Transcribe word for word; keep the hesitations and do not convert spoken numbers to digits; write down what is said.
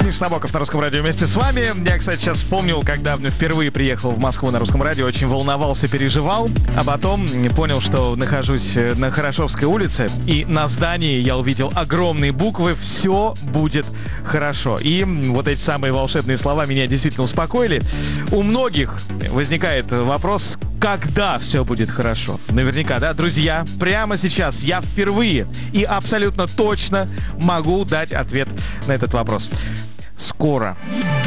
Миша Набоков на Русском радио вместе с вами. Я, кстати, сейчас вспомнил, когда впервые приехал в Москву на Русском радио, очень волновался, переживал, а потом понял, что нахожусь на Хорошевской улице, и на здании я увидел огромные буквы «Все будет хорошо». И вот эти самые волшебные слова меня действительно успокоили. У многих возникает вопрос, когда все будет хорошо. Наверняка, да, друзья, прямо сейчас я впервые и абсолютно точно могу дать ответ на этот вопрос. Скоро.